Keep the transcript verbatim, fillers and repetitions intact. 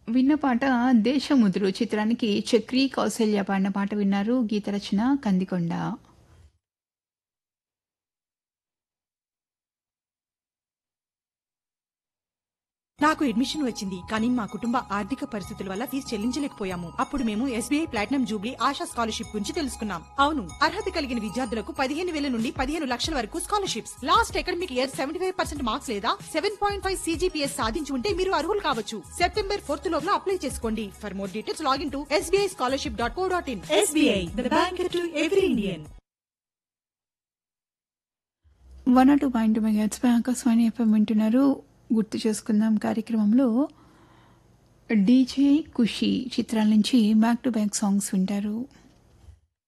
విన్న పాట 'దేశముద్రు' చిత్రానికి చక్రి, కౌసల్య పాడిన పాట విన్నారు. గీత రచన కందికొండ. నాకు అడ్మిషన్ వచ్చింది, కానీ మా కుటుంబ ఆర్థిక పరిస్థితుల వల్ల ఫీజు చెల్లించలేకపోయాము. అప్పుడు మేము SBI platinum Jubilee ASHA scholarship గురించి తెలుసుకున్నాం. అవును, అర్హత కలిగిన విద్యార్థులకు పదిహేను వేల నుండి పదిహేను లక్షల వరకు scholarships. Last academic year seventy five percent marks లేదా సెవెన్ పాయింట్ ఫైవ్ సీజీపీఎస్ సాధించి ఉంటే మీరు అర్హులు కావచ్చు. సెప్టెంబర్ ఫోర్త్ లోగా అప్లై చేసుకోండి. For more details login to SBI scholarship dot co dot in. SBI, the bank to every Indian. One or two point మెగాట్స్ pi Akashvani FM వింటున్నారు. గుర్తు చేసుకుందాం కార్యక్రమంలో డీజే ఖుషి చిత్రాల నుంచి బ్యాక్ టు బ్యాక్ సాంగ్స్ వింటారు.